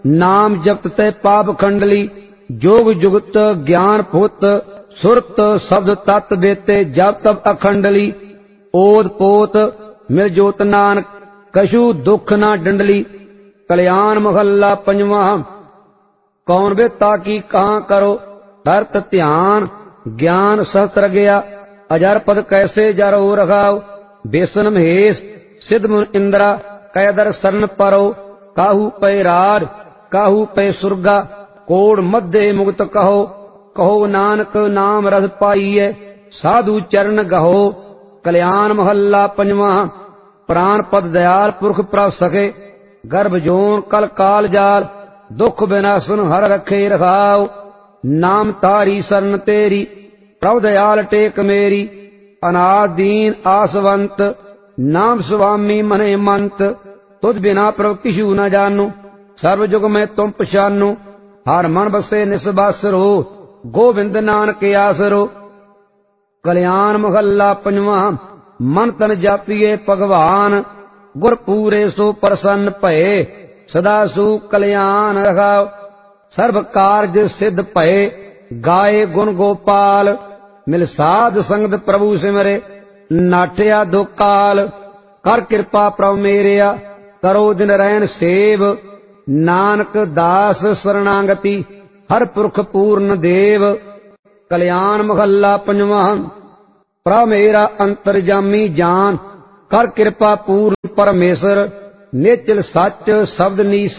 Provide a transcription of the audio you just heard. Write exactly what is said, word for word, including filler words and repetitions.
नाम जपत ते पाप खंडली। जोग जुगत ज्ञान फुत सुरत शब्द तत् बेते जब तब अखंडली। ओद पोत मिल जोत नानक कछु दुख ना डंडली। कल्याण महल्ला पंजवा। कौन बेता की कहाँ करो धरत ध्यान ज्ञान सहस्त्र गया। अजर पद कैसे जरो रखाओ बेसन महेश सिद्ध मुन इंद्रा कैदर शरण परो। काहू पे राज काहू पे सुरगा कोड़ मध्य मुक्त कहो। कहो नानक नाम रस पाइए साधु चरण गहो। कल्याण महल्ला पंजवा। प्राण पद दयाल पुरख प्रभ सके गर्भ जोन कल काल जाल। दुख विनाशन हर रखे रखाओ नाम तारी शरण तेरी। प्रभ दयाल टेक मेरी अनाथ दीन आसवंत। नाम स्वामी मने मंत तुझ बिना प्रभु किशु न जानू। सर्व जुग में तुम पछानू हर मन बसे निसबासरो। गोविंद नानक आसरो। कल्याण महल्ला पंजवा। मन तन जापिए भगवान गुर पूरे सो प्रसन्न भये। सदा सु कल्याण रखाओ सर्व कारज सिद्ध भये। गाये गुण गोपाल मिल साध संगत प्रभु सिमरे। नाठिया दो काल कर कृपा प्रभु मेरिया। करो दिन रैन सेव नानक दास शरणागति हर पुरख पूर्ण देव। कल्याण महल्ला पंजवा। प्रभ मेरा अंतरजामी जान कर कृपा पूर्ण परमेश्वर। निचल सच शब्द नी